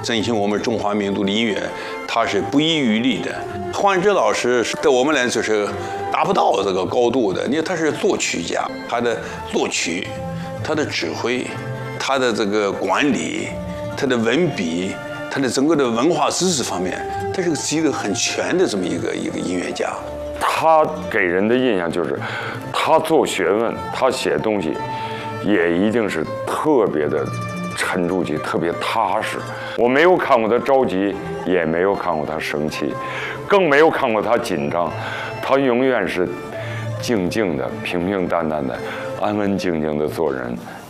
振兴我们中华民族的音乐，他是不遗余力的。黄志老师对我们来说是达不到这个高度的，因为他是作曲家，他的作曲、他的指挥、他的这个管理、他的文笔、他的整个的文化知识方面，他是一个很全的这么一个音乐家。 他给人的印象就是，他做学问，他写东西，也一定是特别的沉住气，特别踏实。我没有看过他着急，也没有看过他生气，更没有看过他紧张。他永远是静静的、平平淡淡的、安安静静的做人。